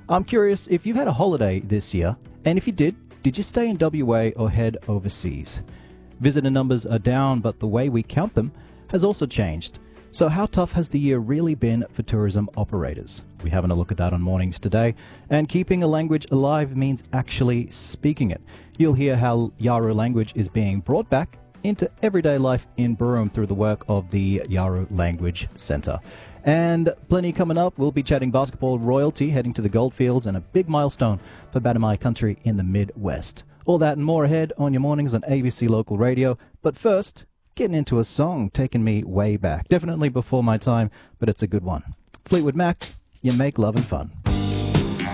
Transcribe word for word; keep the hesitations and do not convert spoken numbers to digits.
I'm curious if you've had a holiday this year, and if you did, did you stay in W A or head overseas? Visitor numbers are down, but the way we count them has also changed. So how tough has the year really been for tourism operators? We're having a look at that on Mornings today. And keeping a language alive means actually speaking it. You'll hear how Yawuru language is being brought back into everyday life in Broome through the work of the Yawuru Language Centre. And plenty coming up. We'll be chatting basketball royalty, heading to the Goldfields, and a big milestone for Badimai country in the Midwest. All that and more ahead on your mornings on A B C Local Radio. But first, getting into a song taking me way back. Definitely before my time, but it's a good one. Fleetwood Mac, You Make Lovin' Fun.